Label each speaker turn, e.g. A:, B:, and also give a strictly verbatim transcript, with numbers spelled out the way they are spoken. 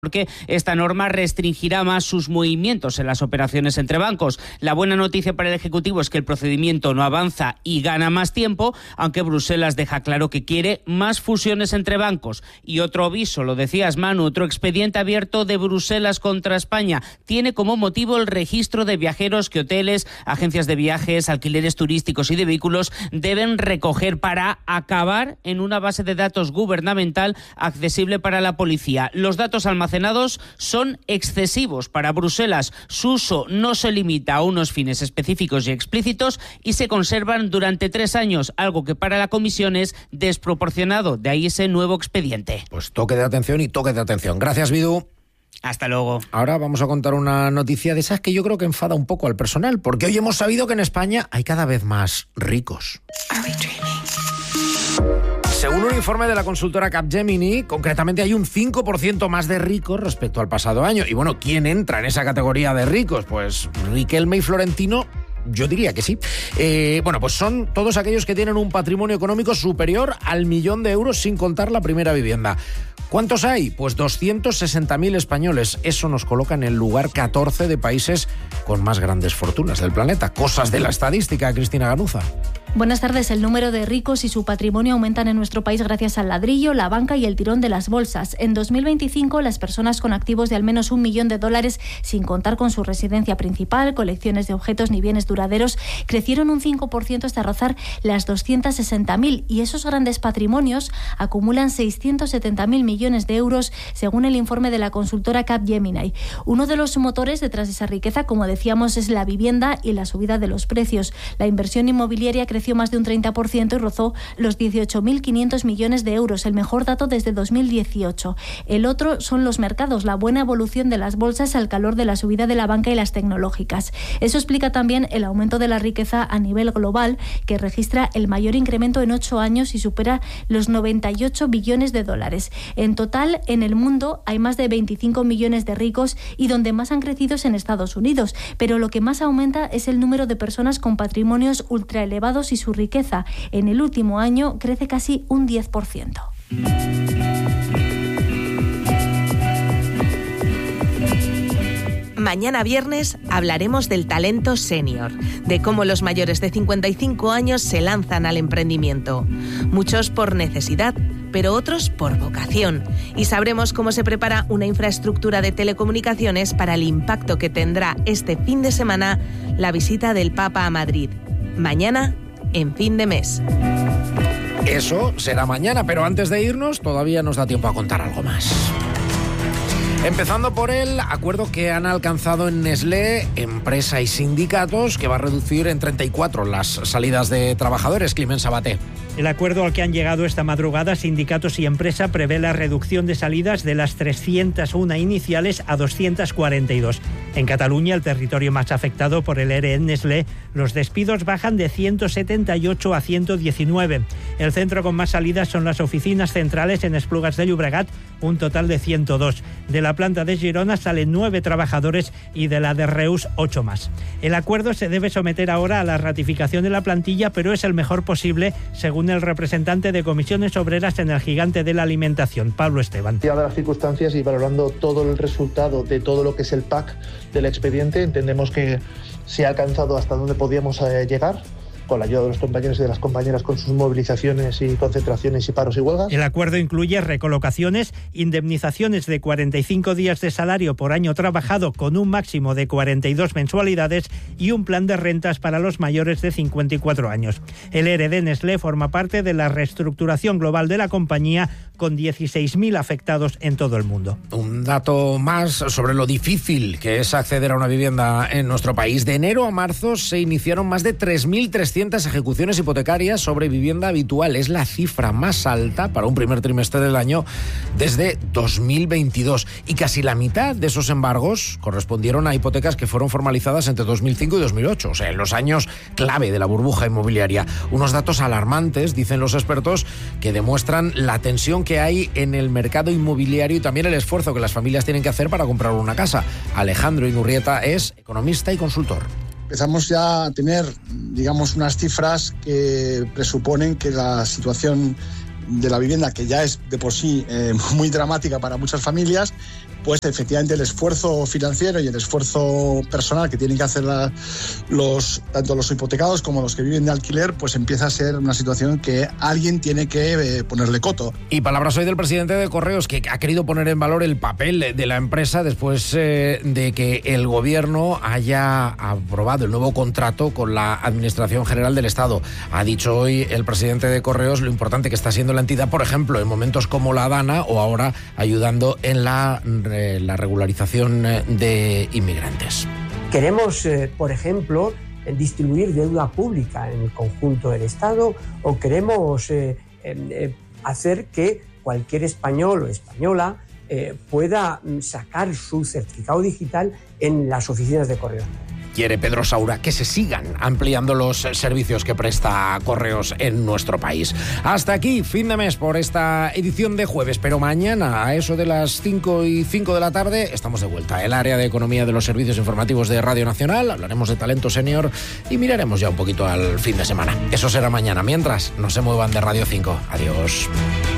A: porque esta norma restringirá más sus movimientos en las operaciones entre bancos. La buena noticia para el Ejecutivo es que el procedimiento no avanza y gana más tiempo, aunque Bruselas deja claro que quiere más fusiones entre bancos. Y otro aviso, lo decías Manu, otro expediente abierto de Bruselas contra España. Tiene como motivo el registro de viajeros que hoteles, agencias de viajes, alquileres turísticos y de vehículos deben recoger para acabar en una base de datos gubernamental accesible para la policía. Los datos almacenados son excesivos para Bruselas. Su uso no se limita a unos fines específicos y explícitos y se conservan durante tres años, algo que para la Comisión es desproporcionado. De ahí ese nuevo expediente.
B: Pues toque de atención y toque de atención. Gracias, Bidu.
A: Hasta luego.
B: Ahora vamos a contar una noticia de esas que yo creo que enfada un poco al personal, porque hoy hemos sabido que en España hay cada vez más ricos. Según un informe de la consultora Capgemini, concretamente hay un cinco por ciento más de ricos respecto al pasado año. Y bueno, ¿quién entra en esa categoría de ricos? Pues Riquelme y Florentino. Yo diría que sí. Eh, bueno, pues son todos aquellos que tienen un patrimonio económico superior al millón de euros sin contar la primera vivienda. ¿Cuántos hay? Pues doscientos sesenta mil españoles. Eso nos coloca en el lugar catorce de países con más grandes fortunas del planeta. Cosas de la estadística, Cristina Ganuza.
C: Buenas tardes. El número de ricos y su patrimonio aumentan en nuestro país gracias al ladrillo, la banca y el tirón de las bolsas. En dos mil veinticinco, las personas con activos de al menos un millón de dólares, sin contar con su residencia principal, colecciones de objetos ni bienes duraderos, crecieron un cinco por ciento hasta rozar las doscientos sesenta mil. Y esos grandes patrimonios acumulan seiscientos setenta mil millones de euros, según el informe de la consultora Capgemini. Uno de los motores detrás de esa riqueza, como decíamos, es la vivienda y la subida de los precios. La inversión inmobiliaria creció más de un treinta por ciento y rozó los dieciocho mil quinientos millones de euros, el mejor dato desde dos mil dieciocho. El otro son los mercados, la buena evolución de las bolsas al calor de la subida de la banca y las tecnológicas. Eso explica también el aumento de la riqueza a nivel global, que registra el mayor incremento en ocho años y supera los noventa y ocho billones de dólares. En total, en el mundo hay más de veinticinco millones de ricos y donde más han crecido es en Estados Unidos, pero lo que más aumenta es el número de personas con patrimonios ultraelevados y su riqueza. En el último año crece casi un diez por ciento.
D: Mañana viernes hablaremos del talento senior, de cómo los mayores de cincuenta y cinco años se lanzan al emprendimiento. Muchos por necesidad, pero otros por vocación. Y sabremos cómo se prepara una infraestructura de telecomunicaciones para el impacto que tendrá este fin de semana la visita del Papa a Madrid. Mañana, en fin de mes.
B: Eso será mañana, pero antes de irnos todavía nos da tiempo a contar algo más. Empezando por el acuerdo que han alcanzado en Nestlé, empresa y sindicatos, que va a reducir en treinta y cuatro las salidas de trabajadores. Climent Sabaté.
E: El acuerdo al que han llegado esta madrugada sindicatos y empresa prevé la reducción de salidas de las trescientas una iniciales a doscientas cuarenta y dos. En Cataluña, el territorio más afectado por el E R E en Nestlé, los despidos bajan de ciento setenta y ocho a ciento diecinueve. El centro con más salidas son las oficinas centrales en Esplugas de Llobregat, un total de ciento dos. De la planta de Girona salen nueve trabajadores y de la de Reus ocho más. El acuerdo se debe someter ahora a la ratificación de la plantilla, pero es el mejor posible, según el representante de Comisiones Obreras en el gigante de la alimentación, Pablo Esteban.
F: Dadas las circunstancias y valorando todo el resultado de todo lo que es el pack del expediente, entendemos que se ha alcanzado hasta donde podíamos eh, llegar, con la ayuda de los compañeros y de las compañeras con sus movilizaciones y concentraciones y paros y huelgas.
E: El acuerdo incluye recolocaciones, indemnizaciones de cuarenta y cinco días de salario por año trabajado con un máximo de cuarenta y dos mensualidades y un plan de rentas para los mayores de cincuenta y cuatro años. El E R E de Nestlé forma parte de la reestructuración global de la compañía, con dieciséis mil afectados en todo el mundo.
B: Un dato más sobre lo difícil que es acceder a una vivienda en nuestro país. De enero a marzo se iniciaron más de tres mil trescientas ejecuciones hipotecarias sobre vivienda habitual. Es la cifra más alta para un primer trimestre del año desde dos mil veintidós. Y casi la mitad de esos embargos correspondieron a hipotecas que fueron formalizadas entre dos mil cinco y dos mil ocho, o sea, en los años clave de la burbuja inmobiliaria. Unos datos alarmantes, dicen los expertos, que demuestran la tensión que hay en el mercado inmobiliario y también el esfuerzo que las familias tienen que hacer para comprar una casa. Alejandro Inurrieta es economista y consultor.
G: Empezamos ya a tener, digamos, unas cifras que presuponen que la situación de la vivienda, que ya es de por sí eh, muy dramática para muchas familias, pues efectivamente el esfuerzo financiero y el esfuerzo personal que tienen que hacer la, los, tanto los hipotecados como los que viven de alquiler, pues empieza a ser una situación que alguien tiene que eh, ponerle coto.
B: Y palabras hoy del presidente de Correos, que ha querido poner en valor el papel de la empresa después eh, de que el gobierno haya aprobado el nuevo contrato con la Administración General del Estado. Ha dicho hoy el presidente de Correos lo importante que está siendo la entidad, por ejemplo, en momentos como la Dana o ahora ayudando en la la regularización de inmigrantes.
H: Queremos, eh, por ejemplo, distribuir deuda pública en el conjunto del Estado, o queremos eh, eh, hacer que cualquier español o española eh, pueda sacar su certificado digital en las oficinas de Correos.
B: Quiere Pedro Saura que se sigan ampliando los servicios que presta Correos en nuestro país. Hasta aquí, fin de mes por esta edición de jueves, pero mañana a eso de las cinco y cinco de la tarde estamos de vuelta. El área de economía de los servicios informativos de Radio Nacional, hablaremos de talento senior y miraremos ya un poquito al fin de semana. Eso será mañana. Mientras, no se muevan de Radio cinco. Adiós.